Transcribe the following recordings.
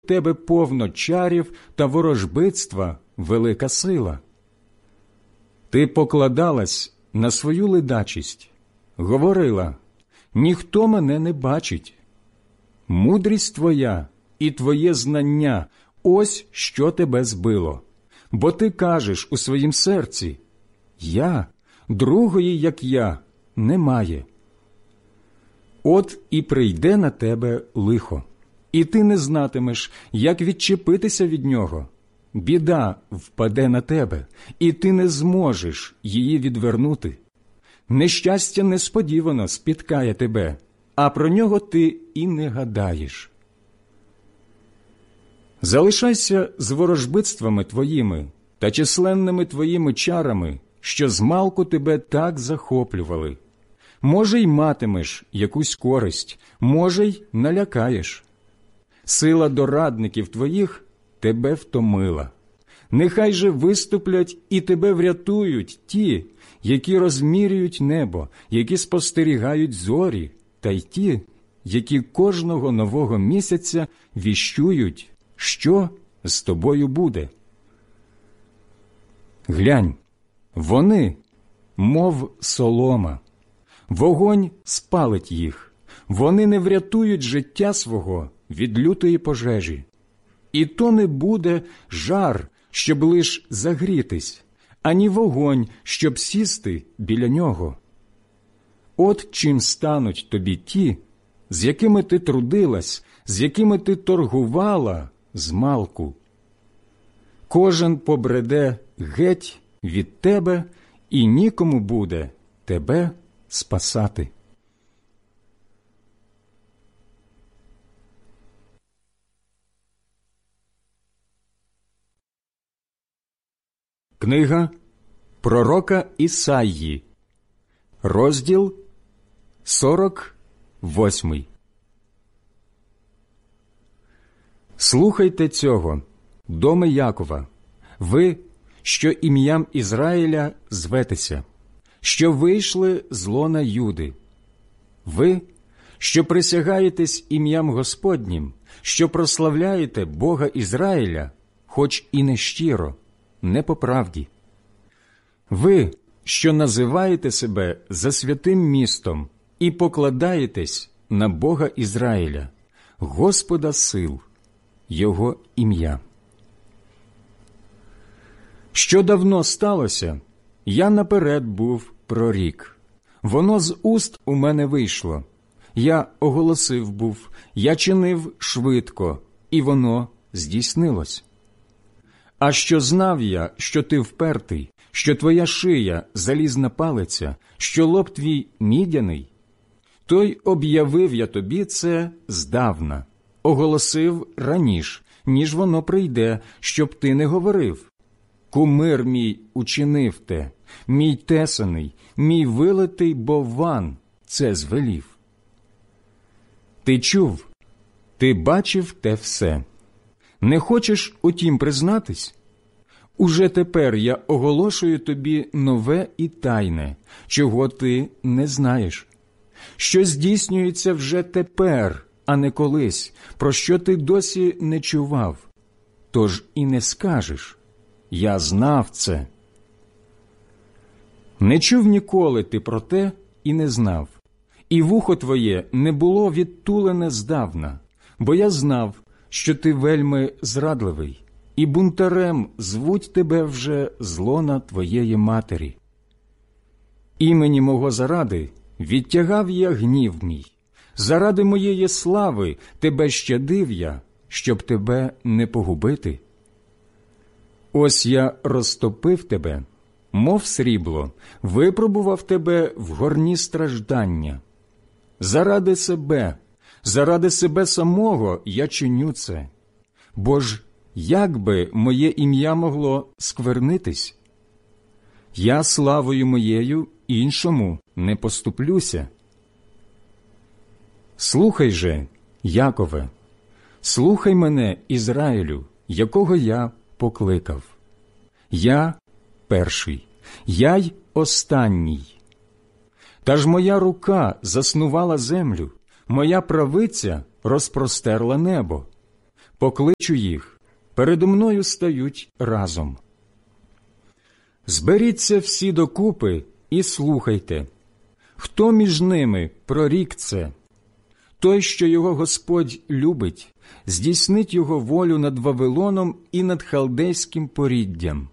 тебе повно чарів та ворожбитства велика сила. Ти покладалась на свою ледачість, говорила: ніхто мене не бачить. Мудрість твоя і твоє знання – ось що тебе збило. Бо ти кажеш у своїм серці: другої, як я, немає. От і прийде на тебе лихо, і ти не знатимеш, як відчепитися від нього. Біда впаде на тебе, і ти не зможеш її відвернути. Нещастя несподівано спіткає тебе, а про нього ти і не гадаєш. Залишайся з ворожбитствами твоїми та численними твоїми чарами, що змалку тебе так захоплювали. Може, й матимеш якусь користь, може, й налякаєш. Сила дорадників твоїх тебе втомила. Нехай же виступлять і тебе врятують ті, які розмірюють небо, які спостерігають зорі, та й ті, які кожного нового місяця віщують, що з тобою буде. Глянь, вони, мов солома, вогонь спалить їх, вони не врятують життя свого від лютої пожежі. І то не буде жар, щоб лиш загрітись, ані вогонь, щоб сісти біля нього. От чим стануть тобі ті, з якими ти трудилась, з якими ти торгувала змалку. Кожен побреде геть від тебе, і нікому буде тебе спасати. Книга пророка Ісаї, розділ 48. Слухайте цього, доме Якова, ви, що ім'ям Ізраїля зветеся, що вийшли з лона Юди. Ви, що присягаєтесь ім'ям Господнім, що прославляєте Бога Ізраїля, хоч і не щиро, не по правді. Ви, що називаєте себе за святим містом і покладаєтесь на Бога Ізраїля, Господа сил, Його ім'я. Що давно сталося, я наперед був прорік. Воно з уст у мене вийшло. Я оголосив був, я чинив швидко, і воно здійснилось. А що знав я, що ти впертий, що твоя шия залізна палиця, що лоб твій мідяний, то й об'явив я тобі це здавна, оголосив раніш, ніж воно прийде, щоб ти не говорив. Кумир мій учинив те, мій тесаний, мій вилитий бовван це звелів. Ти чув, ти бачив те все. Не хочеш утім признатись? Уже тепер я оголошую тобі нове і тайне, чого ти не знаєш, що здійснюється вже тепер, а не колись, про що ти досі не чував. Тож і не скажеш: я знав це. Не чув ніколи ти про те і не знав, і вухо твоє не було відтулене здавна, бо я знав, що ти вельми зрадливий, і бунтарем звуть тебе вже з лона твоєї матері. Імені мого заради відтягав я гнів мій, заради моєї слави тебе щадив я, щоб тебе не погубити. Ось я розтопив тебе, мов срібло, випробував тебе в горні страждання. Заради себе самого я чиню це. Бо ж як би моє ім'я могло сквернитись? Я славою моєю іншому не поступлюся. Слухай же, Якове, слухай мене, Ізраїлю, якого я покликав. Я перший, я й останній. Та ж моя рука заснувала землю, моя правиця розпростерла небо. покличу їх, передо мною стають разом. Зберіться всі докупи і слухайте. Хто між ними прорік це? Той, що його Господь любить, здійснить його волю над Вавилоном і над халдейським поріддям.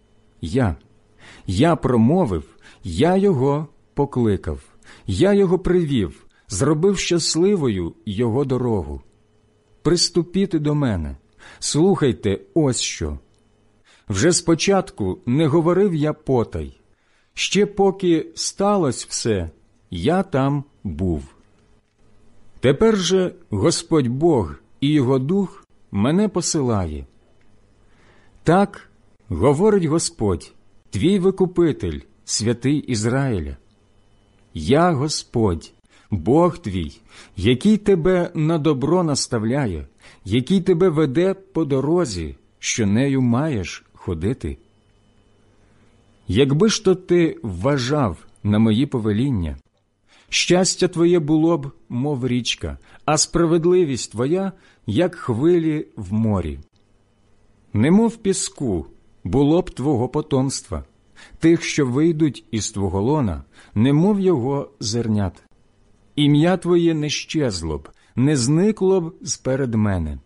Я промовив, я його покликав, я його привів, зробив щасливою його дорогу. Приступіте до мене, слухайте ось що. Вже спочатку не говорив я потай, ще поки сталося все, я там був. Тепер же Господь Бог і Його Дух мене посилає. Так говорить Господь, твій Викупитель, святий Ізраїля. Я Господь, Бог твій, який тебе на добро наставляє, який тебе веде по дорозі, що нею маєш ходити. Якби ж то ти вважав на мої повеління, щастя твоє було б, мов річка, а справедливість твоя, як хвилі в морі. Немов піску було б твого потомства, тих, що вийдуть із твого лона, немов його зернят. Ім'я твоє не щезло б, не зникло б зперед мене.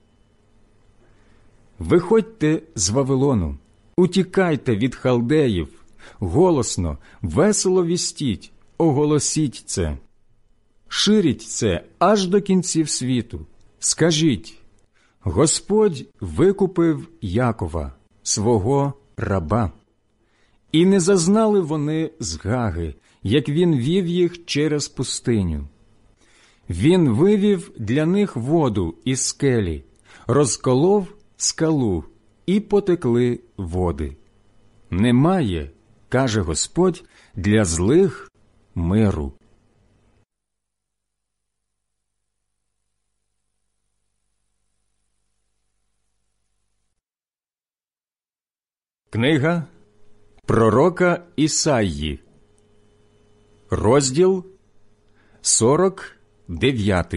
Виходьте з Вавилону, утікайте від халдеїв, голосно, весело вістіть, оголосіть це. Ширіть це аж до кінців світу. Скажіть, Господь викупив Якова, свого раба. І не зазнали вони згаги, як він вів їх через пустиню. Він вивів для них воду із скелі, розколов скалу, і потекли води. Немає, каже Господь, для злих миру. Книга пророка Ісаї, розділ 49.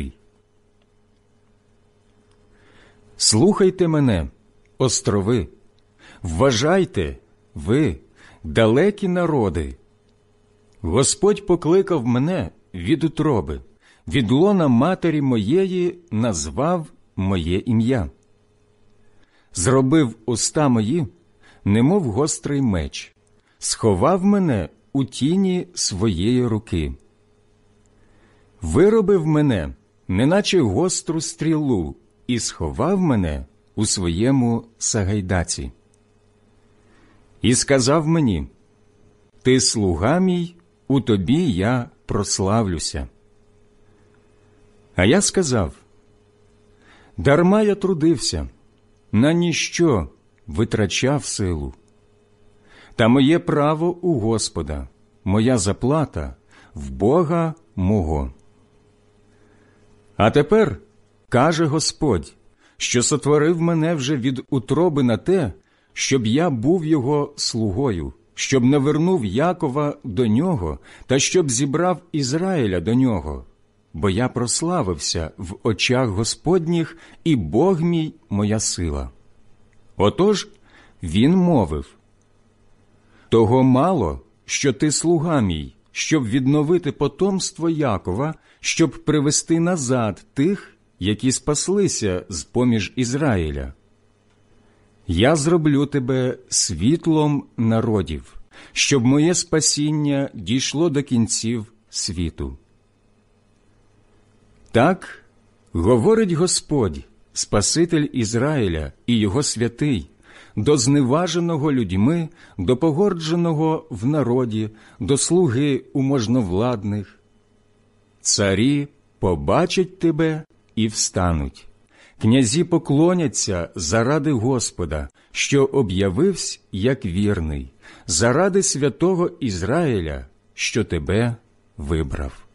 Слухайте мене, острови, вважайте, ви, далекі народи. Господь покликав мене від утроби, від лона матері моєї назвав моє ім'я. Зробив уста мої, немов гострий меч, сховав мене у тіні своєї руки. Виробив мене, неначе гостру стрілу, і сховав мене у своєму сагайдаці. І сказав мені, ти слуга мій, у тобі я прославлюся. А я сказав, дарма я трудився, на ніщо витрачав силу. Та моє право у Господа, моя заплата в Бога мого. А тепер, каже Господь, що сотворив мене вже від утроби на те, щоб я був його слугою, щоб навернув Якова до нього та щоб зібрав Ізраїля до нього, бо я прославився в очах Господніх, і Бог мій моя сила. Отож, він мовив, того мало, що ти слуга мій, щоб відновити потомство Якова, щоб привести назад тих, які спаслися з-поміж Ізраїля. Я зроблю тебе світлом народів, щоб моє спасіння дійшло до кінців світу. Так говорить Господь, Спаситель Ізраїля і його святий, до зневаженого людьми, до погордженого в народі, до слуги у можновладних. Царі побачать тебе і встануть. Князі поклоняться заради Господа, що об'явився як вірний, заради святого Ізраїля, що тебе вибрав.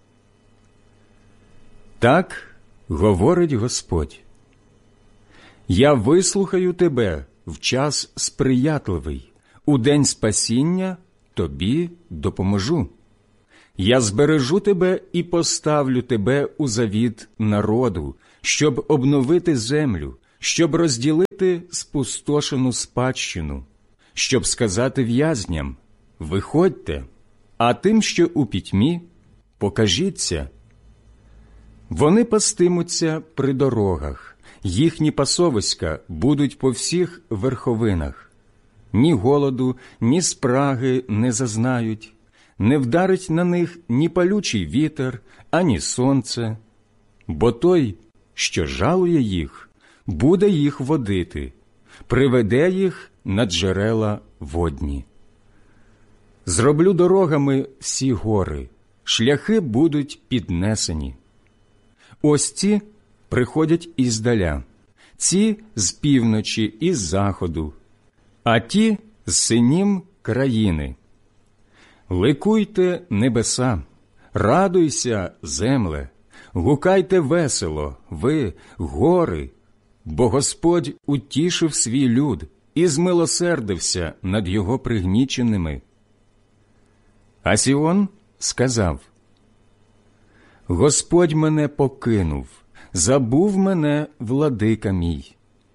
Так говорить Господь. Я вислухаю тебе в час сприятливий, у день спасіння тобі допоможу. Я збережу тебе і поставлю тебе у завіт народу, щоб обновити землю, щоб розділити спустошену спадщину, щоб сказати в'язням: виходьте, а тим, що у пітьмі, покажіться. Вони пастимуться при дорогах, їхні пасовиська будуть по всіх верховинах. Ні голоду, ні спраги не зазнають, не вдарить на них ні палючий вітер, ані сонце. Бо той, що жалує їх, буде їх водити, приведе їх на джерела водні. Зроблю дорогами всі гори, шляхи будуть піднесені. Ось ці приходять іздаля, ці з півночі і з заходу, а ті з синім країни. Ликуйте, небеса, радуйся, земле, гукайте весело, ви, гори, бо Господь утішив свій люд і змилосердився над його пригніченими. А Сіон сказав: Господь мене покинув, забув мене владика мій.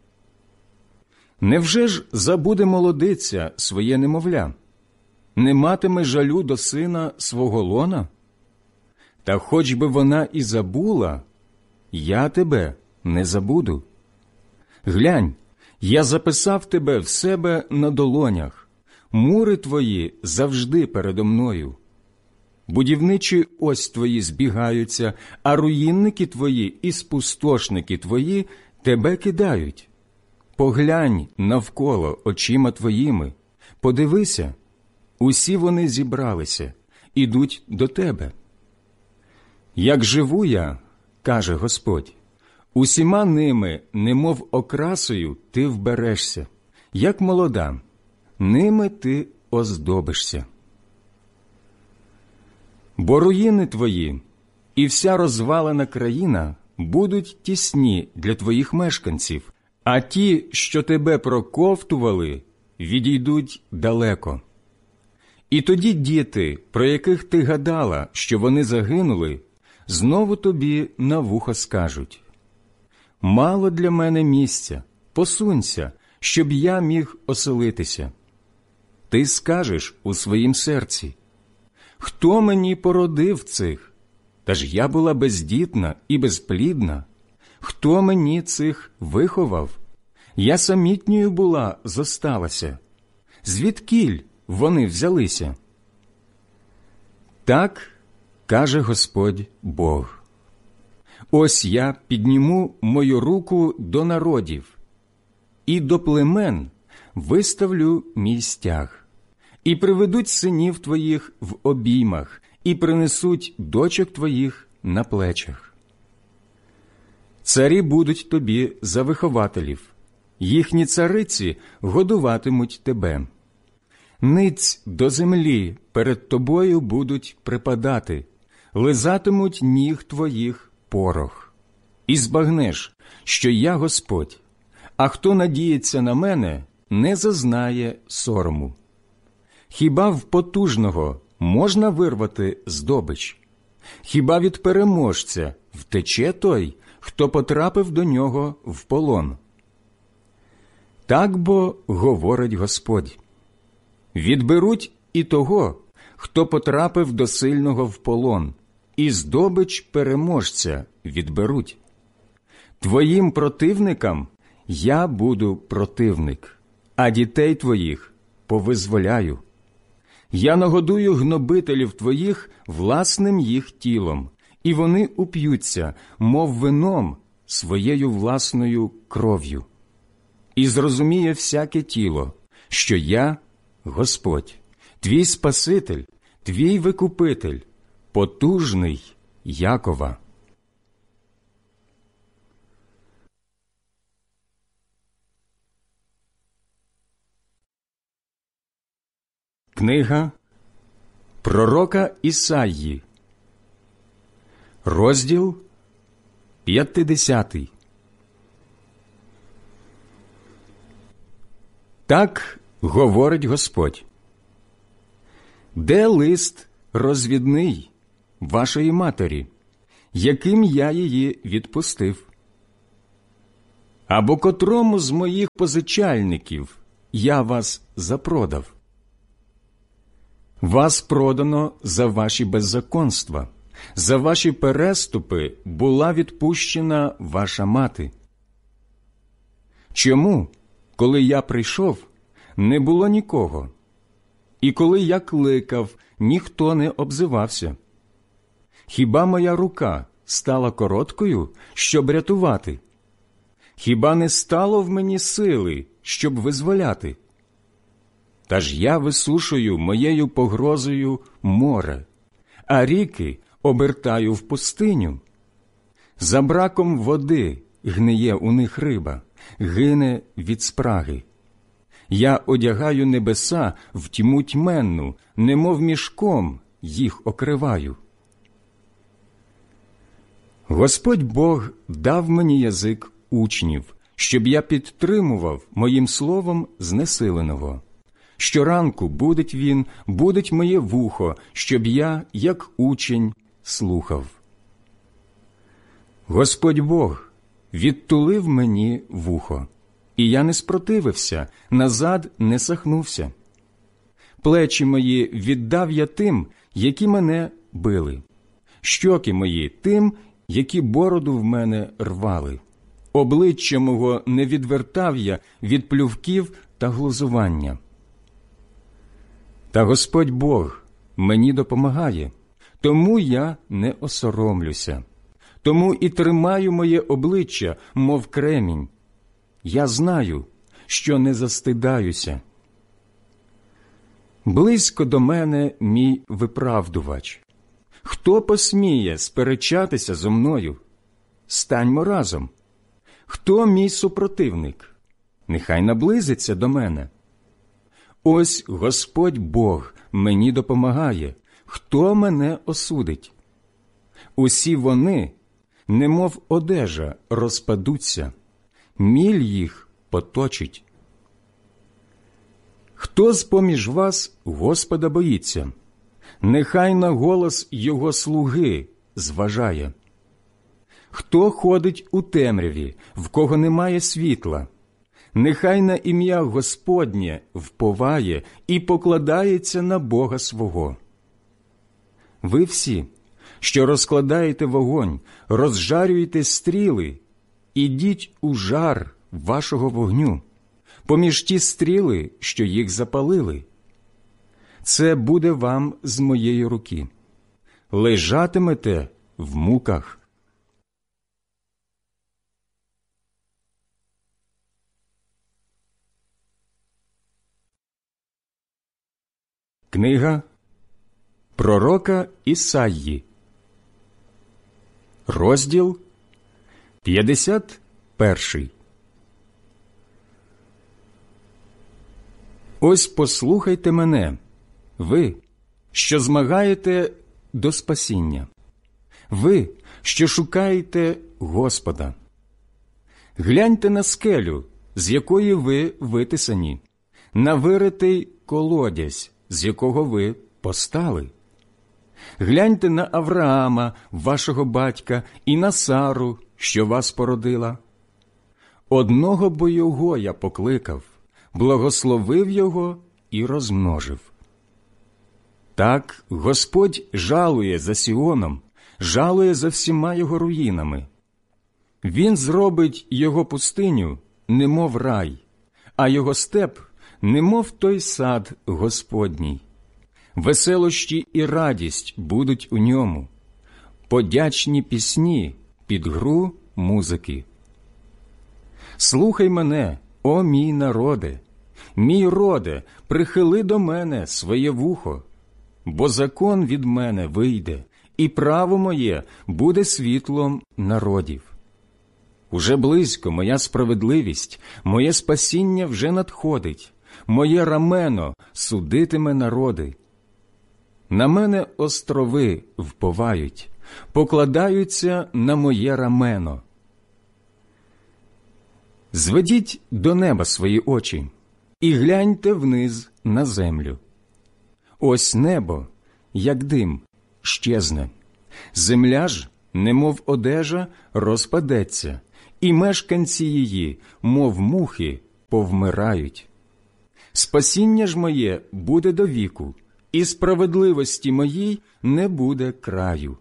Невже ж забуде молодиця своє немовля? Не матиме жалю до сина свого лона? Та хоч би вона і забула, я тебе не забуду. Глянь, я записав тебе в себе на долонях, мури твої завжди передо мною. Будівничі ось твої збігаються, а руїнники твої і спустошники твої тебе кидають. Поглянь навколо очима твоїми, подивися, усі вони зібралися, ідуть до тебе. Як живу я, каже Господь, усіма ними, немов окрасою, ти вберешся, як молода, ними ти оздобишся. Бо руїни твої і вся розвалена країна будуть тісні для твоїх мешканців, а ті, що тебе проковтували, відійдуть далеко. І тоді діти, про яких ти гадала, що вони загинули, знову тобі на вухо скажуть: «Мало для мене місця, посунься, щоб я міг оселитися». Ти скажеш у своїм серці: «Хто мені породив цих? Та ж я була бездітна і безплідна. Хто мені цих виховав? Я самітньою була, зосталася. Звідкіль вони взялися?» Так каже Господь Бог: «Ось я підніму мою руку до народів, і до племен виставлю мій стяг. І приведуть синів твоїх в обіймах, і принесуть дочок твоїх на плечах. Царі будуть тобі за вихователів, їхні цариці годуватимуть тебе. Ниць до землі перед тобою будуть припадати, лизатимуть ніг твоїх порох. І збагнеш, що я Господь, а хто надіється на мене, не зазнає сорому. Хіба в потужного можна вирвати здобич? Хіба від переможця втече той, хто потрапив до нього в полон? Так бо говорить Господь: відберуть і того, хто потрапив до сильного в полон, і здобич переможця відберуть. Твоїм противникам я буду противник, а дітей твоїх повизволяю. Я нагодую гнобителів твоїх власним їх тілом, і вони уп'ються, мов вином, своєю власною кров'ю. І зрозуміє всяке тіло, що я – Господь, твій Спаситель, твій Викупитель, потужний Якова». Книга пророка Ісаї, розділ 50. Так говорить Господь: «Де лист розвідний вашої матері, яким я її відпустив? Або котрому з моїх позичальників я вас запродав? Вас продано за ваші беззаконства, за ваші переступи була відпущена ваша мати. Чому, коли я прийшов, не було нікого, і коли я кликав, ніхто не обзивався? Хіба моя рука стала короткою, щоб рятувати? Хіба не стало в мені сили, щоб визволяти? Та ж я висушую моєю погрозою море, а ріки обертаю в пустиню. За браком води гниє у них риба, гине від спраги. Я одягаю небеса в тьму тьменну, немов мішком їх окриваю. Господь Бог дав мені язик учнів, щоб я підтримував моїм словом знесиленого. Щоранку будить він, будить моє вухо, щоб я, як учень, слухав. Господь Бог відтулив мені вухо, і я не спротивився, назад не сахнувся. Плечі мої віддав я тим, які мене били, щоки мої тим, які бороду в мене рвали. Обличчя мого не відвертав я від плювків та глузування. Та Господь Бог мені допомагає, тому я не осоромлюся. Тому і тримаю моє обличчя, мов кремінь. Я знаю, що не застидаюся. Близько до мене мій виправдувач. Хто посміє сперечатися зо мною? Станьмо разом. Хто мій супротивник? Нехай наблизиться до мене. Ось Господь Бог мені допомагає. Хто мене осудить? Усі вони, немов одежа, розпадуться. Міль їх поточить. Хто з-поміж вас Господа боїться? Нехай на голос Його слуги зважає. Хто ходить у темряві, в кого немає світла? Нехай на ім'я Господнє вповає і покладається на Бога свого. Ви всі, що розкладаєте вогонь, розжарюєте стріли, ідіть у жар вашого вогню, поміж ті стріли, що їх запалили. Це буде вам з моєї руки. Лежатимете в муках. Книга пророка Ісаї, розділ 51. Ось послухайте мене, ви, що змагаєте до спасіння, ви, що шукаєте Господа. Гляньте на скелю, з якої ви витисані, на виритий колодязь, з якого ви постали. Гляньте на Авраама, вашого батька, і на Сару, що вас породила. Одного бо його я покликав, благословив його і розмножив. Так Господь жалує за Сіоном, жалує за всіма його руїнами. Він зробить його пустиню, немов рай, а його степ, немов той сад Господній. Веселощі і радість будуть у ньому, подячні пісні під гру музики. Слухай мене, о мій народе, мій роде, прихили до мене своє вухо, бо закон від мене вийде, і право моє буде світлом народів. Уже близько моя справедливість, моє спасіння вже надходить, моє рамено судитиме народи. На мене острови вповають, покладаються на моє рамено. Зведіть до неба свої очі і гляньте вниз на землю. Ось небо, як дим, щезне, земля ж, немов одежа, розпадеться, і мешканці її, мов мухи, повмирають. Спасіння ж моє буде до віку, і справедливості моїй не буде краю.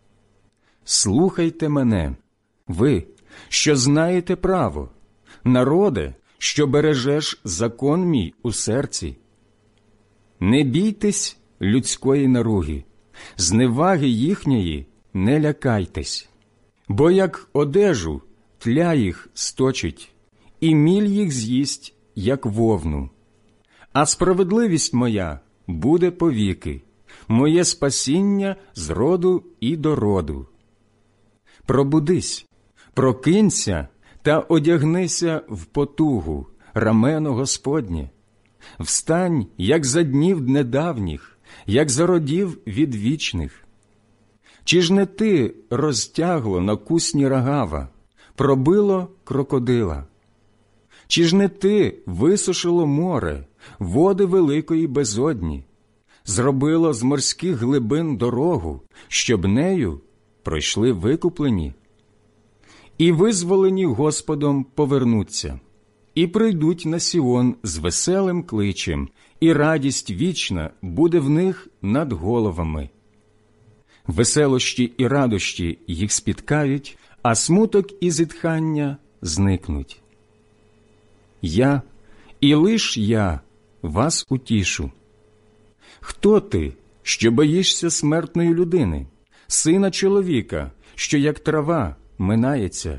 Слухайте мене, ви, що знаєте право, народе, що бережеш закон мій у серці. Не бійтесь людської наруги, зневаги їхньої не лякайтесь, бо як одежу тля їх сточить, і міль їх з'їсть, як вовну. А справедливість моя буде повіки, моє спасіння з роду і до роду. Пробудись, прокинься та одягнися в потугу, рамено Господнє. Встань, як за днів недавніх, як за родів відвічних. Чи ж не ти розтягло на кусні рогава, пробило крокодила? Чи ж не ти висушило море, води великої безодні, зробило з морських глибин дорогу, щоб нею пройшли викуплені? І визволені Господом повернуться, і прийдуть на Сіон з веселим кличем, і радість вічна буде в них над головами. Веселощі і радощі їх спіткають, а смуток і зітхання зникнуть. Я, і лиш я, вас утішу. Хто ти, що боїшся смертної людини, сина чоловіка, що як трава минається?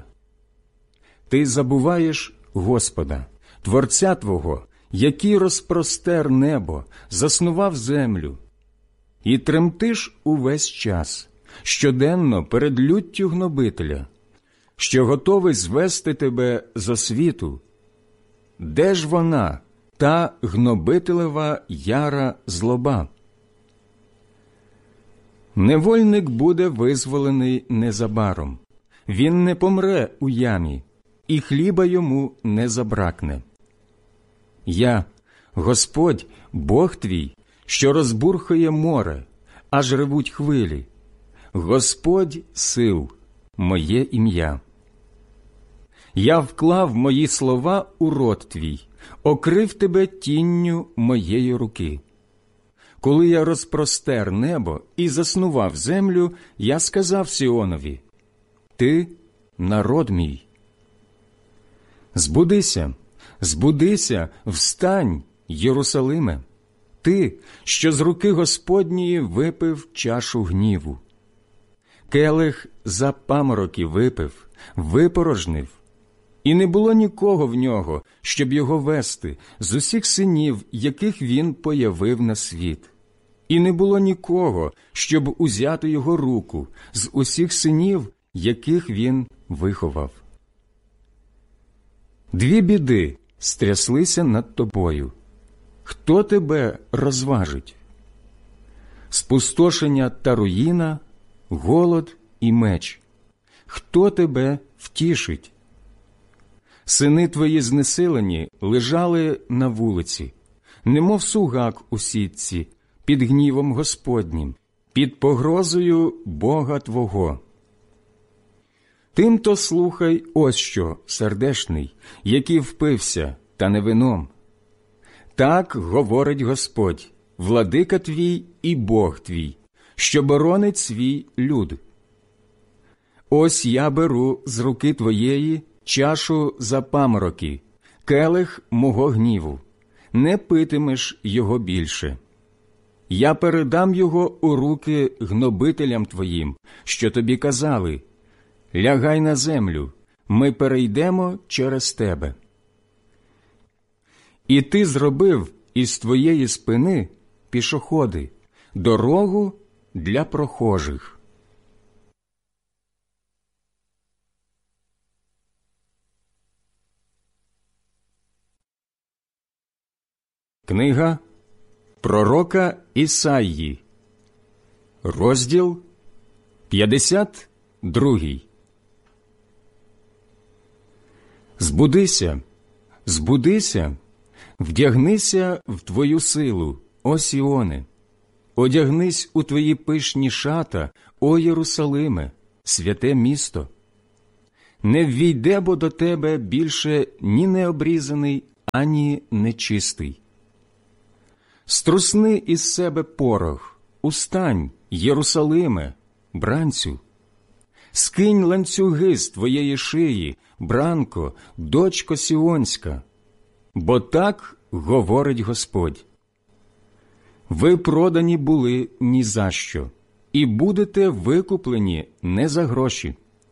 Ти забуваєш Господа, Творця твого, який розпростер небо, заснував землю. І тремтиш увесь час, щоденно перед люттю гнобителя, що готовий звести тебе зо світу. Де ж вона, та гнобителева яра злоба? Невольник буде визволений незабаром, він не помре у ямі, і хліба йому не забракне. Я, Господь, Бог твій, що розбурхує море, аж ревуть хвилі. Господь сил, моє ім'я. Я вклав мої слова у рот твій, окрив тебе тінню моєї руки. Коли я розпростер небо і заснував землю, я сказав Сіонові: ти – народ мій. Збудися, збудися, встань, Єрусалиме, ти, що з руки Господньої випив чашу гніву. Келих за памороки випив, випорожнив, і не було нікого в нього, щоб його вести з усіх синів, яких він появив на світ. І не було нікого, щоб узяти його руку з усіх синів, яких він виховав. Дві біди стряслися над тобою. Хто тебе розважить? Спустошення та руїна, голод і меч. Хто тебе втішить? Сини твої знесилені лежали на вулиці, немов сугак у сітці, під гнівом Господнім, під погрозою Бога твого. Тим-то слухай ось що, сердешний, який впився, та не вином. Так говорить Господь, владика твій і Бог твій, що боронить свій люд. Ось я беру з руки твоєї чашу за памороки, келих мого гніву, не питимеш його більше. Я передам його у руки гнобителям твоїм, що тобі казали: лягай на землю, ми перейдемо через тебе. І ти зробив із твоєї спини пішоходи, дорогу для прохожих. Книга пророка Ісаї, розділ 52. Збудися, збудися, вдягнися в твою силу, о Сіоне, одягнись у твої пишні шата, о Єрусалиме, святе місто. не ввійде бо до тебе більше ні необрізаний, ані нечистий. Струсни із себе порох, устань, Єрусалиме, бранцю. Скинь ланцюги з твоєї шиї, бранко, дочко Сіонська, бо так говорить Господь. Ви продані були ні за що, і будете викуплені не за гроші.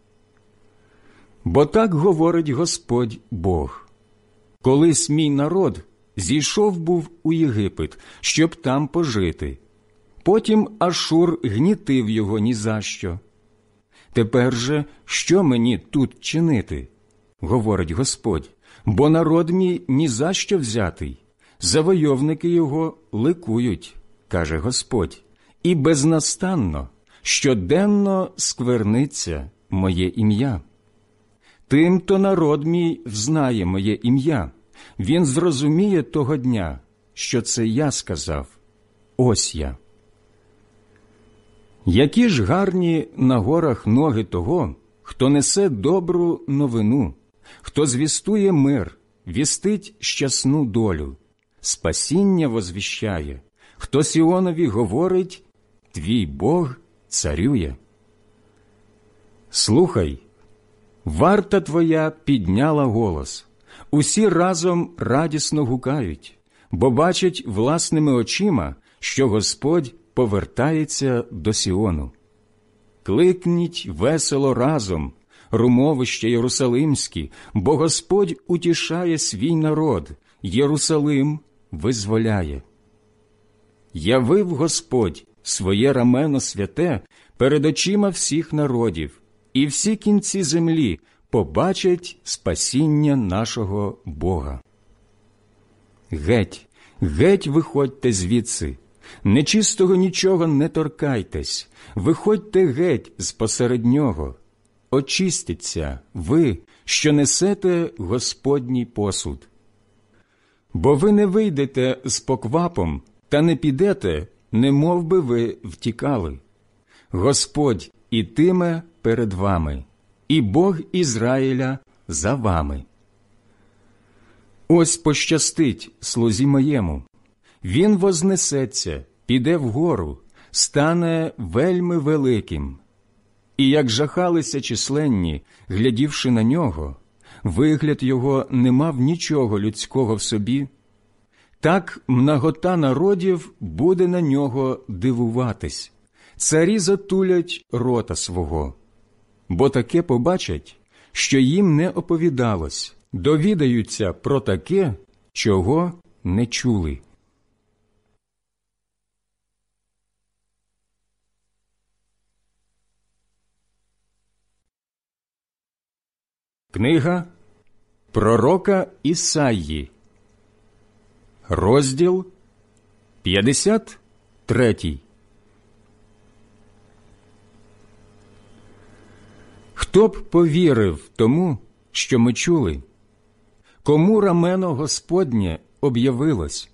Бо так говорить Господь Бог. Колись мій народ зійшов був у Єгипет, щоб там пожити. Потім Ашур гнітив його ні за що. Тепер же, що мені тут чинити? Говорить Господь, бо народ мій ні за що взятий. Завойовники його ликують, каже Господь, і безнастанно, щоденно скверниться моє ім'я. Тим-то народ мій взнає моє ім'я, він зрозуміє того дня, що це я сказав, ось я. Які ж гарні на горах ноги того, хто несе добру новину, хто звістує мир, вістить щасну долю, спасіння возвіщає, хто Сіонові говорить, твій Бог царює. Слухай, варта твоя підняла голос, усі разом радісно гукають, бо бачать власними очима, що Господь повертається до Сіону. Кликніть весело разом, румовище Єрусалимські, бо Господь утішає свій народ, Єрусалим визволяє. Явив Господь своє рамено святе перед очима всіх народів, і всі кінці землі побачать спасіння нашого Бога. Геть, геть виходьте звідси, нечистого нічого не торкайтесь, виходьте геть з-посеред нього, очистіться ви, що несете Господній посуд. Бо ви не вийдете з поквапом та не підете, немов би ви втікали. Господь ітиме перед вами, і Бог Ізраїля за вами. Ось пощастить слузі моєму. Він вознесеться, піде вгору, стане вельми великим. І як жахалися численні, глядівши на нього, вигляд його не мав нічого людського в собі, так мнагота народів буде на нього дивуватись, царі затулять рота свого, бо таке побачать, що їм не оповідалось, довідаються про таке, чого не чули. Книга пророка Ісаї, розділ 53. Хто б повірив тому, що ми чули? Кому рамено Господнє об'явилось?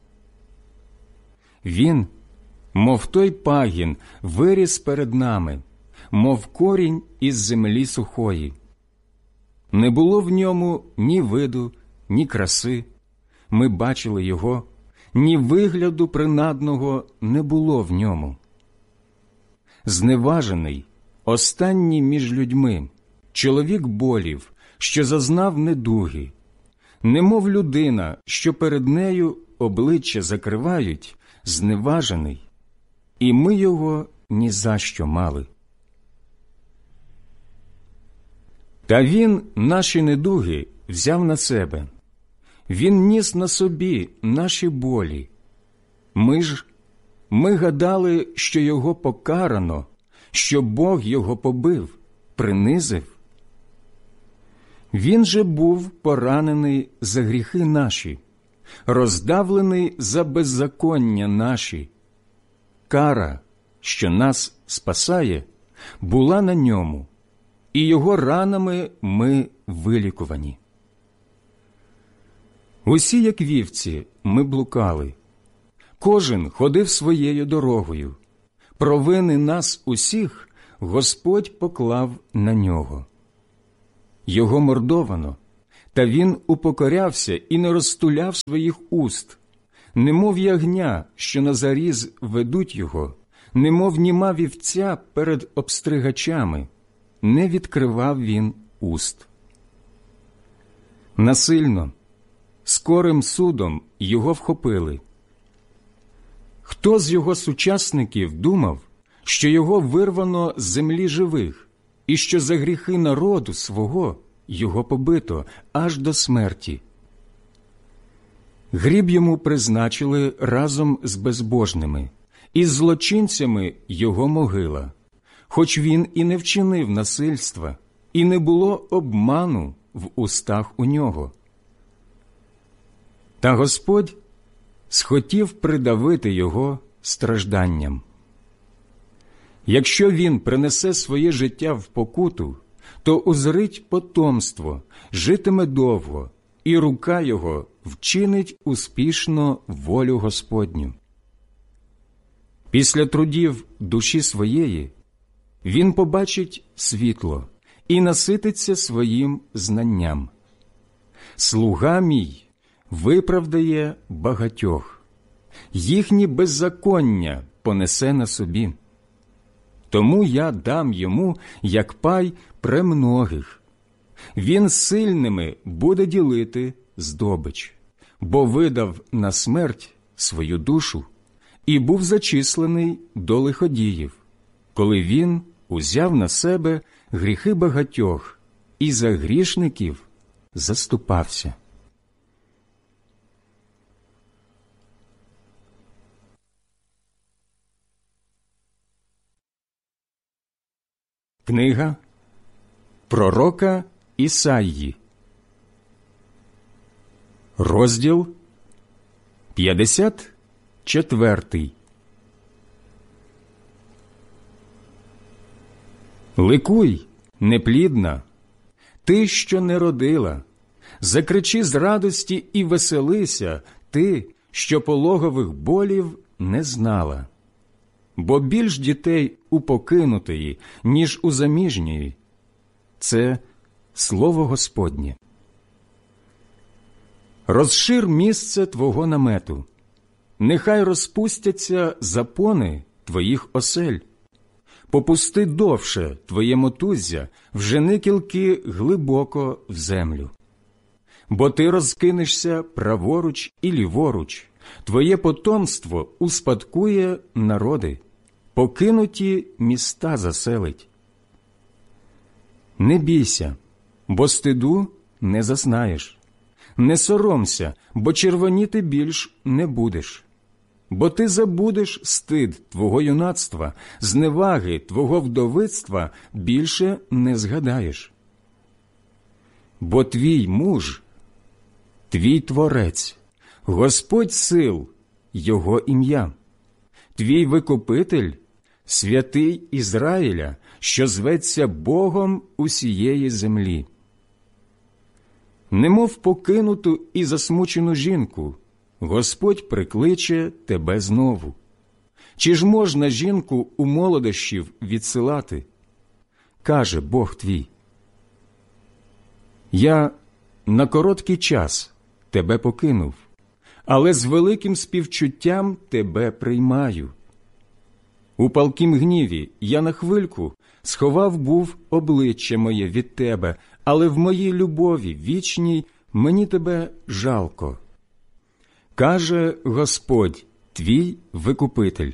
Він, мов той пагін, виріс перед нами, мов корінь із землі сухої. Не було в ньому ні виду, ні краси. Ми бачили його, ні вигляду принадного не було в ньому. Зневажений, останній між людьми, чоловік болів, що зазнав недуги, немов людина, що перед нею обличчя закривають, зневажений, і ми його ні за що мали. Та він наші недуги взяв на себе. Він ніс на собі наші болі. Ми гадали, що його покарано, що Бог його побив, принизив. Він же був поранений за гріхи наші, роздавлений за беззаконня наші. Кара, що нас спасає, була на ньому, і його ранами ми вилікувані. Усі, як вівці, ми блукали. Кожен ходив своєю дорогою. Провини нас усіх Господь поклав на нього. його мордовано, та він упокорявся і не розтуляв своїх уст, немов ягня, що на заріз ведуть його, немов німа вівця перед обстригачами, не відкривав він уст. Насильно, скорим судом його вхопили. Хто з його сучасників думав, що його вирвано з землі живих, і що за гріхи народу свого його побито аж до смерті? Гріб йому призначили разом з безбожними, і з злочинцями його могила, хоч він і не вчинив насильства, і не було обману в устах у нього. Та Господь схотів придавити його стражданням. Якщо він принесе своє життя в покуту, то узрить потомство, житиме довго, і рука його вчинить успішно волю Господню. Після трудів душі своєї він побачить світло і насититься своїм знанням. Слуга мій виправдає багатьох, їхні беззаконня понесе на собі. Тому я дам йому, як пай премногих. Він з сильними буде ділити здобич, бо видав на смерть свою душу і був зачислений до лиходіїв, коли він узяв на себе гріхи багатьох і за грішників заступався. Книга пророка Ісаї, розділ 54. Ликуй, неплідна, ти, що не родила, закричи з радості і веселися, ти, що пологових болів не знала. Бо більш дітей у покинутої, ніж у заміжньої. Це слово Господнє. Розшир місце твого намету, нехай розпустяться запони твоїх осель. Попусти довше твоє мотуззя, вжени кілки глибоко в землю. Бо ти розкинешся праворуч і ліворуч, твоє потомство успадкує народи, покинуті міста заселить. Не бійся, бо стиду не зазнаєш. Не соромся, бо червоніти більш не будеш. Бо ти забудеш стид твого юнацтва, зневаги твого вдовицтва більше не згадаєш. Бо твій муж, твій творець, Господь сил, його ім'я, твій викупитель, святий Ізраїля, що зветься Богом усієї землі. Немов покинуту і засмучену жінку, Господь прикличе тебе знову. Чи ж можна жінку у молодощів відсилати? Каже Бог твій: я на короткий час тебе покинув, але з великим співчуттям тебе приймаю. У палкім гніві я на хвильку сховав був обличчя моє від тебе, але в моїй любові вічній мені тебе жалко. Каже Господь, твій викупитель.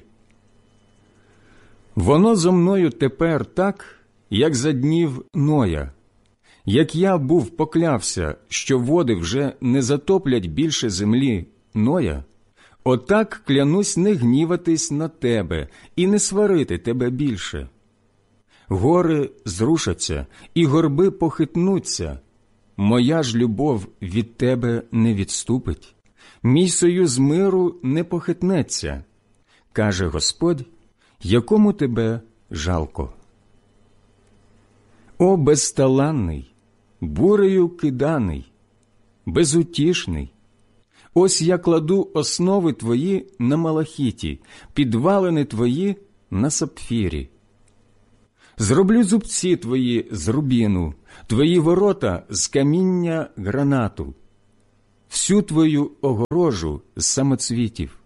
Воно зо мною тепер так, як за днів Ноя. Як я був поклявся, що води вже не затоплять більше землі Ноя, отак клянусь не гніватись на тебе і не сварити тебе більше. Гори зрушаться, і горби похитнуться. Моя ж любов від тебе не відступить. Мій союз миру не похитнеться, каже Господь, якому тебе жалко. О, безталанний, бурею киданий, безутішний! Ось я кладу основи твої на малахіті, підвалини твої на сапфірі. Зроблю зубці твої з рубіну, твої ворота з каміння гранату, всю твою огорожу з самоцвітів.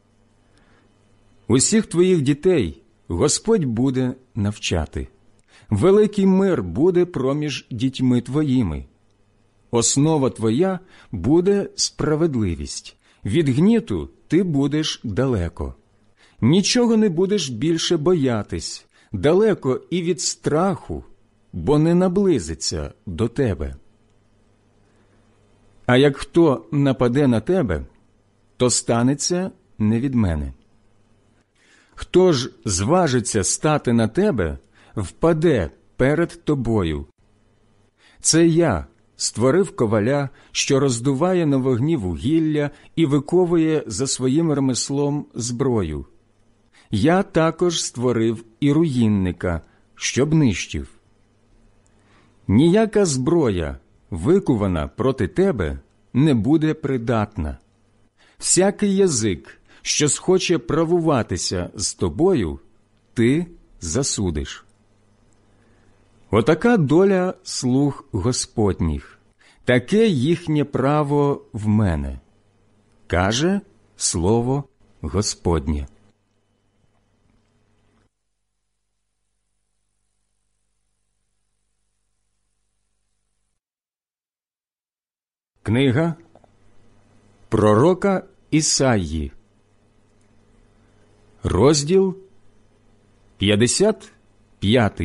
Усіх твоїх дітей Господь буде навчати. Великий мир буде проміж дітьми твоїми. Основа твоя буде справедливість. Від гніту ти будеш далеко. Нічого не будеш більше боятись, далеко і від страху, бо не наблизиться до тебе. А як хто нападе на тебе, то станеться не від мене. Хто ж зважиться стати на тебе, впаде перед тобою. Це я створив коваля, що роздуває на вогні вугілля і виковує за своїм ремеслом зброю. Я також створив і руїнника, щоб нищив. Ніяка зброя, викувана проти тебе, не буде придатна. Всякий язик, що схоче правуватися з тобою, ти засудиш. Отака доля слуг Господніх, таке їхнє право в мене, каже слово Господнє. Книга пророка Ісаї, розділ 55.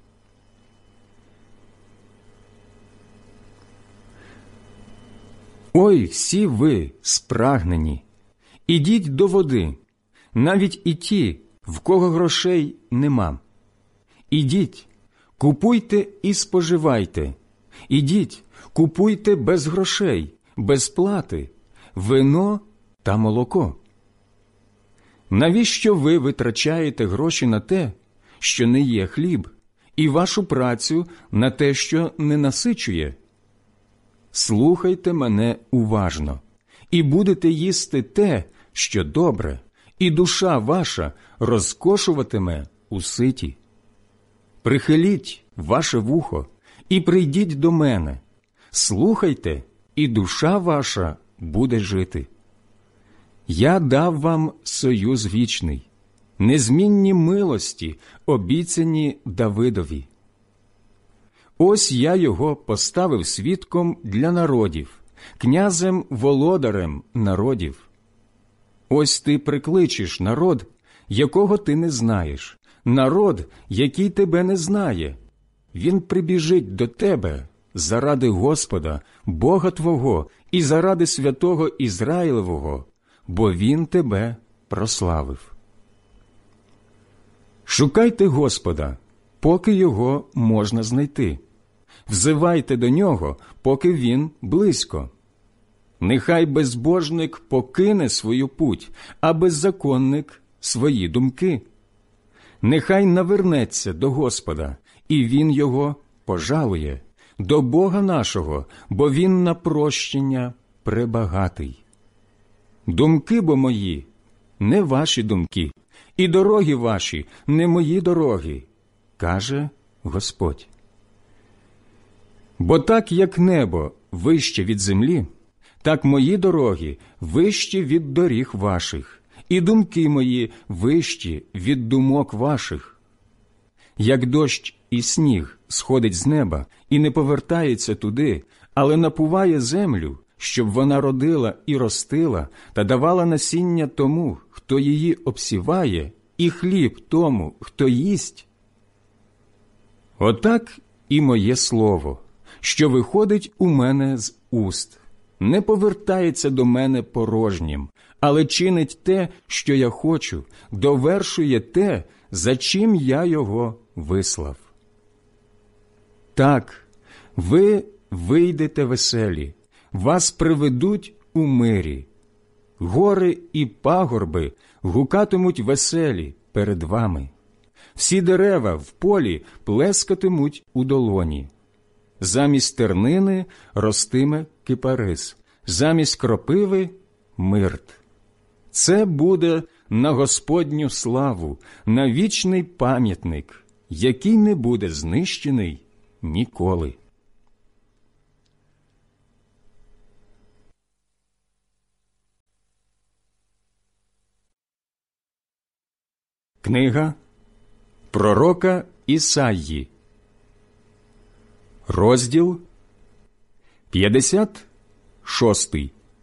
Ой, всі ви спрагнені, ідіть до води, навіть і ті, в кого грошей нема. Ідіть, купуйте і споживайте, ідіть, купуйте без грошей, без плати, вино та молоко. Навіщо ви витрачаєте гроші на те, що не є хліб, і вашу працю на те, що не насичує? Слухайте мене уважно, і будете їсти те, що добре, і душа ваша розкошуватиме у ситі. Прихиліть ваше вухо і прийдіть до мене. Слухайте, і душа ваша буде жити. Я дав вам союз вічний, незмінні милості, обіцяні Давидові. Ось я його поставив свідком для народів, князем-володарем народів. Ось ти прикличеш народ, якого ти не знаєш, народ, який тебе не знає. Він прибіжить до тебе заради Господа, Бога твого, і заради святого Ізраїлевого, бо Він тебе прославив. Шукайте Господа, поки його можна знайти. Взивайте до нього, поки він близько. Нехай безбожник покине свою путь, а беззаконник – свої думки. Нехай навернеться до Господа, і він його пожалує, до Бога нашого, бо він на прощення пребагатий. Думки бо мої – не ваші думки, і дороги ваші – не мої дороги, каже Господь. Бо так, як небо вище від землі, так мої дороги вищі від доріг ваших, і думки мої вищі від думок ваших. Як дощ і сніг сходить з неба і не повертається туди, але напуває землю, щоб вона родила і ростила та давала насіння тому, хто її обсіває, і хліб тому, хто їсть. Отак і моє слово, що виходить у мене з уст, не повертається до мене порожнім, але чинить те, що я хочу, довершує те, за чим я його вислав. Так, ви вийдете веселі, вас приведуть у мирі. Гори і пагорби гукатимуть веселі перед вами. Всі дерева в полі плескатимуть у долоні. Замість тернини ростиме кипарис, замість кропиви – мирт. Це буде на Господню славу, на вічний пам'ятник, який не буде знищений ніколи. Книга пророка Ісаї, розділ 56.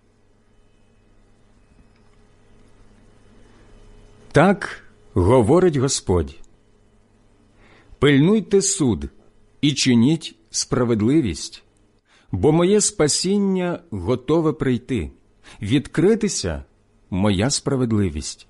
Так говорить Господь: пильнуйте суд і чиніть справедливість, бо моє спасіння готове прийти, відкритися моя справедливість.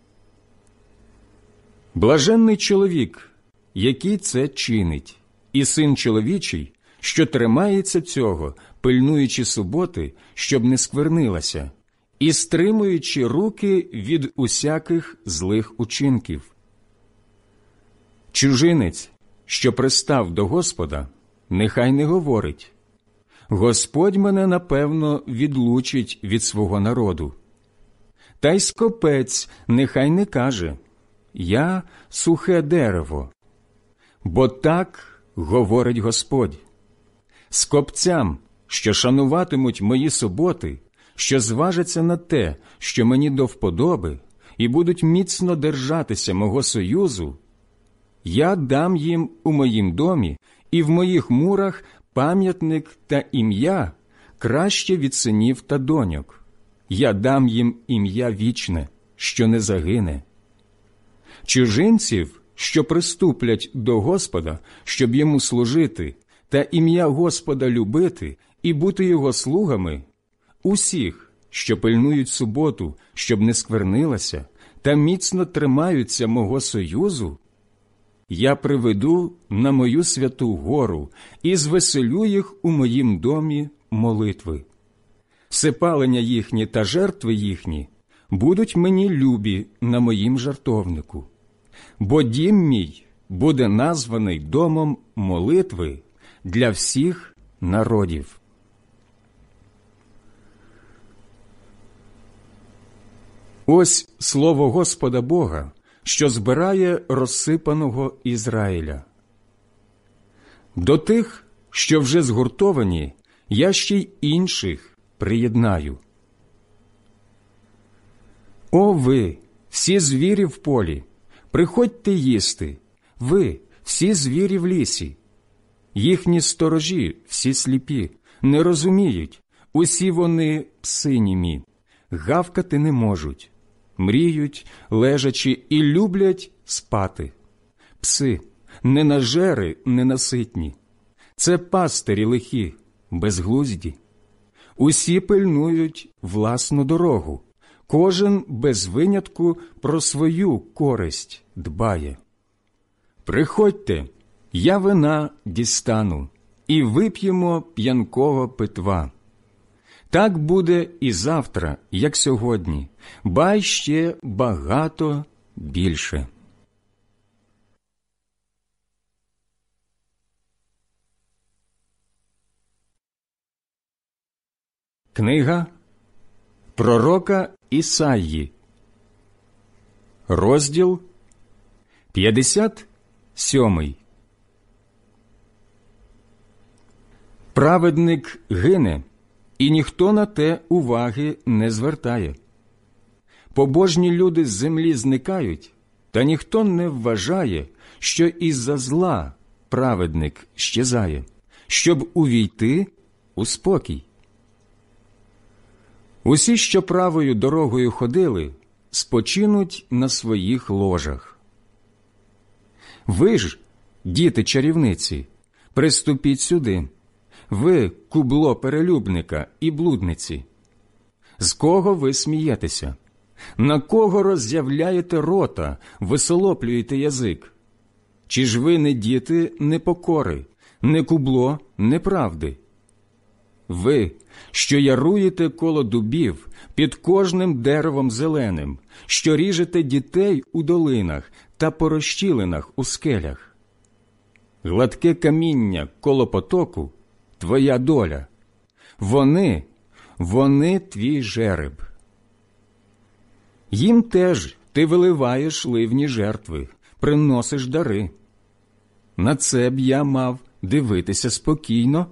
Блаженний чоловік, який це чинить, і син чоловічий, що тримається цього, пильнуючи суботи, щоб не сквернилася, і стримуючи руки від усяких злих учинків. Чужинець, що пристав до Господа, нехай не говорить: Господь мене, напевно, відлучить від свого народу. Та й скопець нехай не каже: я сухе дерево. Бо так говорить Господь: скопцям, що шануватимуть мої суботи, що зважаться на те, що мені до вподоби, і будуть міцно держатися мого союзу, я дам їм у моїм домі і в моїх мурах пам'ятник та ім'я краще від синів та доньок. Я дам їм ім'я вічне, що не загине. Чужинців, що приступлять до Господа, щоб йому служити, та ім'я Господа любити і бути його слугами, усіх, що пильнують суботу, щоб не сквернилася, та міцно тримаються мого союзу, я приведу на мою святу гору і звеселю їх у моїм домі молитви. Всепалення їхні та жертви їхні будуть мені любі на моїм жертовнику. Бо дім мій буде названий домом молитви для всіх народів. Ось слово Господа Бога, що збирає розсипаного Ізраїля. До тих, що вже згуртовані, я ще й інших приєднаю. О ви, всі звірі в полі, приходьте їсти, ви, всі звірі в лісі. Їхні сторожі, всі сліпі, не розуміють, усі вони пси німі, гавкати не можуть, мріють, лежачи, і люблять спати. Пси, ненажери, ненаситні, це пастирі лихі, безглузді. Усі пильнують власну дорогу, кожен без винятку про свою користь дбає. Приходьте, я вина дістану, і вип'ємо п'янкого питва. Так буде і завтра, як сьогодні, ба й ще багато більше. Книга пророка Ісаї, розділ 57. Праведник гине, і ніхто на те уваги не звертає. Побожні люди з землі зникають, та ніхто не вважає, що із-за зла праведник щезає, щоб увійти у спокій. Усі, що правою дорогою ходили, спочинуть на своїх ложах. Ви ж, діти чарівниці, приступіть сюди, ви, кубло перелюбника і блудниці. З кого ви смієтеся? На кого роззявляєте рота, висолоплюєте язик? Чи ж ви не діти непокори, не кубло неправди? Ви, що яруєте коло дубів, під кожним деревом зеленим, що ріжете дітей у долинах та по розщілинах у скелях. Гладке каміння коло потоку – твоя доля. Вони твій жереб. Їм теж ти виливаєш ливні жертви, приносиш дари. На це б я мав дивитися спокійно.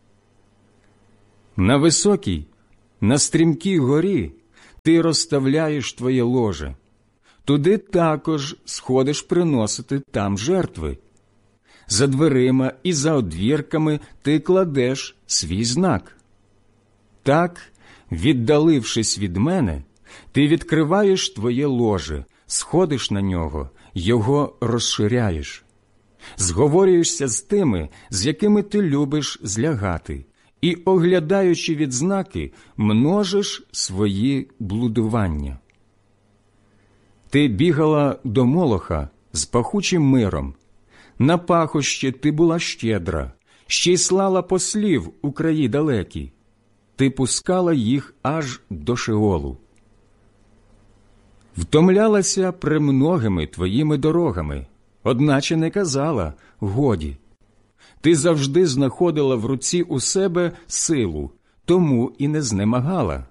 На високій, на стрімкій горі ти розставляєш твоє ложе. Туди також сходиш приносити там жертви. За дверима і за одвірками ти кладеш свій знак. Так, віддалившись від мене, ти відкриваєш твоє ложе, сходиш на нього, його розширяєш. Зговорюєшся з тими, з якими ти любиш злягати, і, оглядаючи відзнаки, множиш свої блудування. Ти бігала до Молоха з пахучим миром. На пахощі ти була щедра, ще й слала послів у краї далекі. Ти пускала їх аж до Шеолу. Втомлялася премногими твоїми дорогами, одначе не казала «годі». Ти завжди знаходила в руці у себе силу, тому і не знемагала.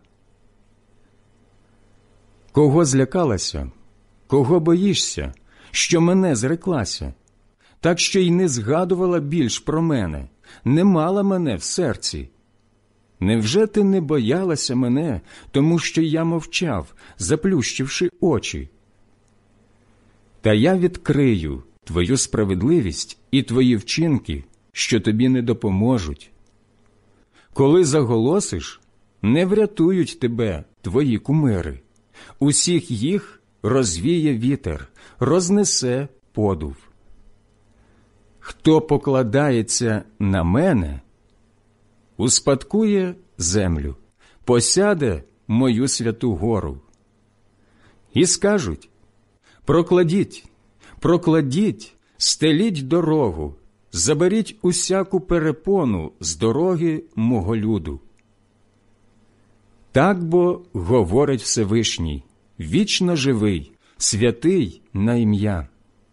Кого злякалася? Кого боїшся, що мене зреклася? Так що й не згадувала більш про мене, не мала мене в серці. Невже ти не боялася мене, тому що я мовчав, заплющивши очі? Та я відкрию твою справедливість і твої вчинки, що тобі не допоможуть. Коли заголосиш, не врятують тебе твої кумири. Усіх їх розвіє вітер, рознесе подув. Хто покладається на мене, успадкує землю, посяде мою святу гору. І скажуть: прокладіть, прокладіть, стеліть дорогу, заберіть усяку перепону з дороги мого люду. Так бо говорить Всевишній, вічно живий, святий на ім'я.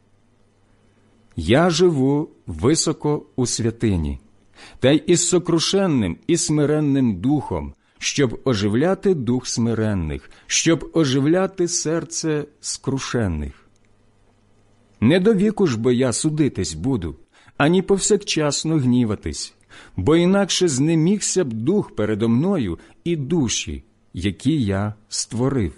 Я живу високо у святині, та й із сокрушенним і смиренним духом, щоб оживляти дух смиренних, щоб оживляти серце скрушених. Не до віку ж бо я судитись буду, ані повсякчасно гніватись, бо інакше знемігся б дух передо мною і душі, які я створив.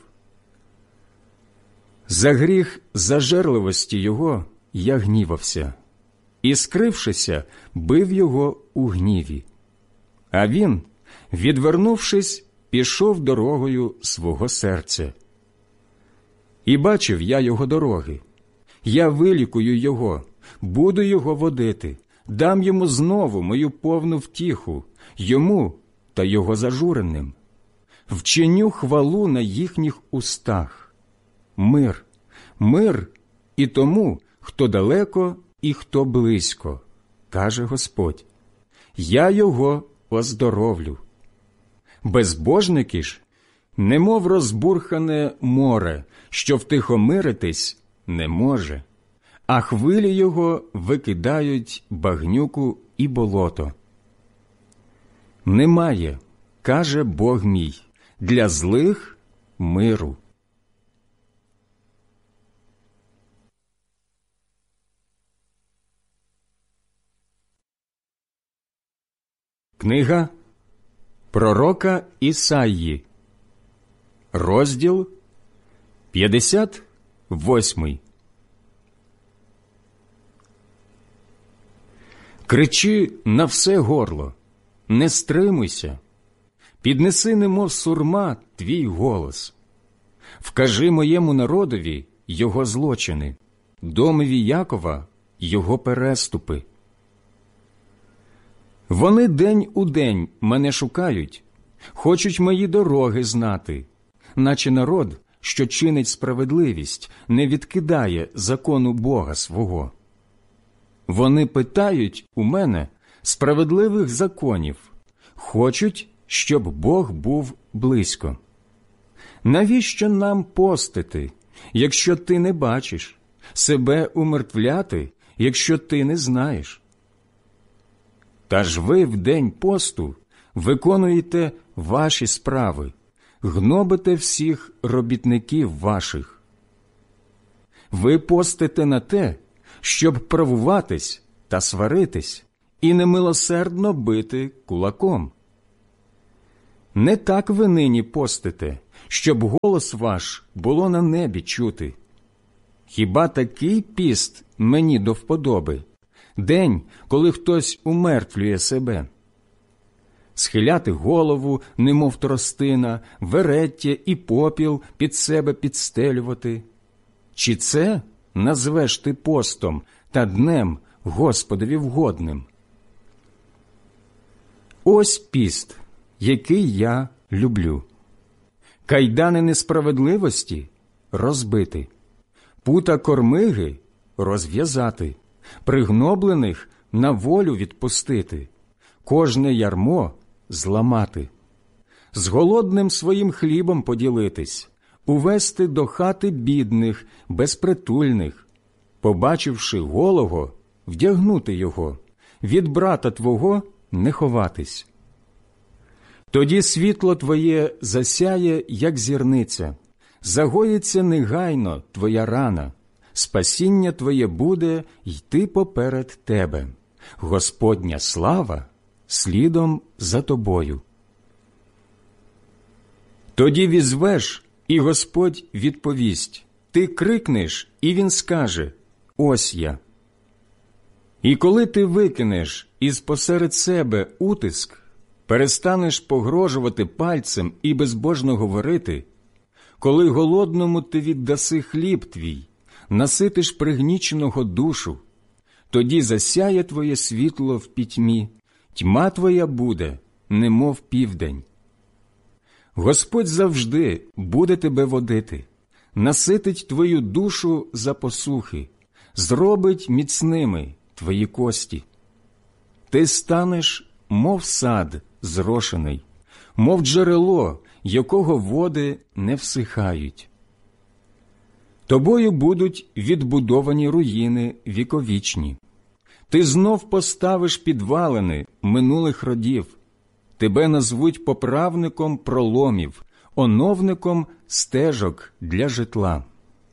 За гріх зажерливості його я гнівався, і, скрившися, бив його у гніві. А він, відвернувшись, пішов дорогою свого серця. І бачив я його дороги. Я вилікую його, буду його водити, дам йому знову мою повну втіху, йому та його зажуреним. Вчиню хвалу на їхніх устах. Мир, мир і тому, хто далеко і хто близько, каже Господь. Я його оздоровлю. Безбожники ж, немов розбурхане море, що втихомиритись не може, а хвилі його викидають багнюку і болото. Немає, каже Бог мій, для злих миру. Книга пророка Ісаї, розділ 58. Кричи на все горло, не стримуйся, піднеси, немов сурма, твій голос. Вкажи моєму народові його злочини, домові Якова його переступи. Вони день у день мене шукають, хочуть мої дороги знати, наче народ, що чинить справедливість, не відкидає закону Бога свого. Вони питають у мене справедливих законів, хочуть, щоб Бог був близько. Навіщо нам постити, якщо ти не бачиш, себе умертвляти, якщо ти не знаєш? Та ж ви в день посту виконуєте ваші справи, гнобите всіх робітників ваших. Ви постите на те, щоб правуватись, та сваритись, і немилосердно бити кулаком. Не так ви нині постите, щоб голос ваш було на небі чути. Хіба такий піст мені до вподоби, день, коли хтось умертвлює себе? Схиляти голову, немов тростина, вереття і попіл під себе підстелювати? Чи це назвеш ти постом та днем Господові вгодним? Ось піст, який я люблю. Кайдани несправедливості розбити, пута кормиги розв'язати, пригноблених на волю відпустити, кожне ярмо зламати, з голодним своїм хлібом поділитись, увести до хати бідних, безпритульних, побачивши голого, вдягнути його, від брата твого не ховатись. Тоді світло твоє засяє, як зірниця, загоїться негайно твоя рана, спасіння твоє буде йти поперед тебе, Господня слава слідом за тобою. Тоді візвеш, і Господь відповість, ти крикнеш, і Він скаже, ось я. І коли ти викинеш із посеред себе утиск, перестанеш погрожувати пальцем і безбожно говорити, коли голодному ти віддаси хліб твій, наситиш пригніченого душу, тоді засяє твоє світло в пітьмі, тьма твоя буде, немов південь. Господь завжди буде тебе водити, наситить твою душу за посухи, зробить міцними твої кості. Ти станеш, мов сад зрошений, мов джерело, якого води не всихають. Тобою будуть відбудовані руїни віковічні. Ти знов поставиш підвалини минулих родів. Тебе назвуть поправником проломів, оновником стежок для житла.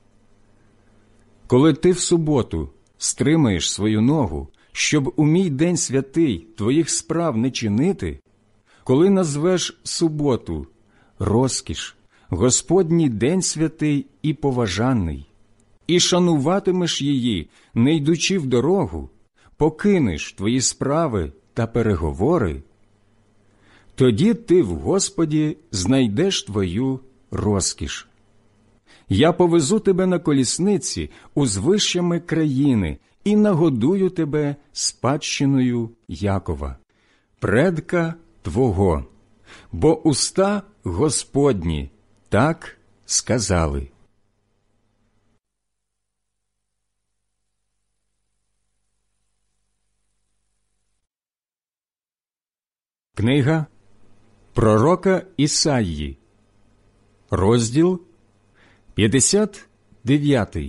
Коли ти в суботу стримаєш свою ногу, щоб у мій день святий твоїх справ не чинити, коли назвеш суботу розкіш, Господній день святий і поважаний, і шануватимеш її, не йдучи в дорогу, покинеш твої справи та переговори, тоді ти в Господі знайдеш твою розкіш. Я повезу тебе на колісниці узвищами країни і нагодую тебе спадщиною Якова, предка твого, бо уста Господні так сказали. Книга пророка Ісаї, розділ 59.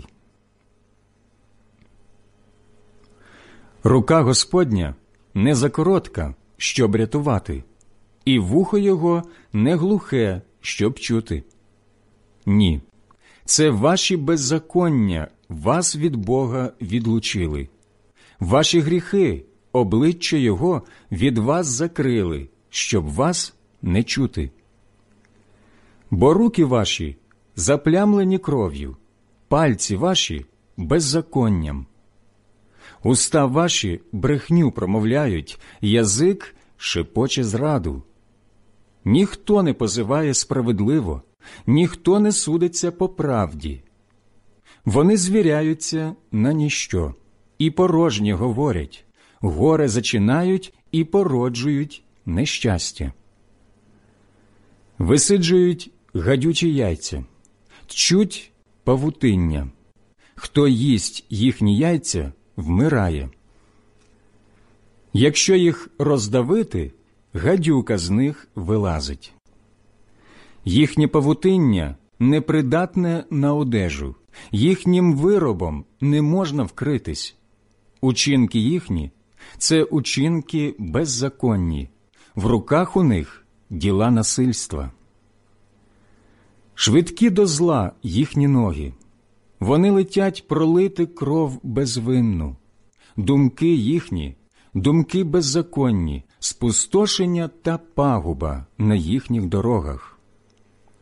Рука Господня не закоротка, щоб рятувати, і вухо його не глухе, щоб чути. Ні, це ваші беззаконня вас від Бога відлучили. Ваші гріхи обличчя його від вас закрили, щоб вас не чути. Бо руки ваші заплямлені кров'ю, пальці ваші беззаконням. Уста ваші брехню промовляють, язик шепоче зраду. Ніхто не позиває справедливо, ніхто не судиться по правді. Вони звіряються на ніщо і порожнє говорять, горе зачинають і породжують нещастя. Висиджують гадючі яйця, тчуть павутиння. Хто їсть їхні яйця, вмирає. Якщо їх роздавити, гадюка з них вилазить. Їхнє павутиння непридатне на одежу, їхнім виробом не можна вкритись. Учинки їхні – це учинки беззаконні, в руках у них діла насильства. Швидкі до зла їхні ноги, вони летять пролити кров безвинну. думки їхні, думки беззаконні, спустошення та пагуба на їхніх дорогах.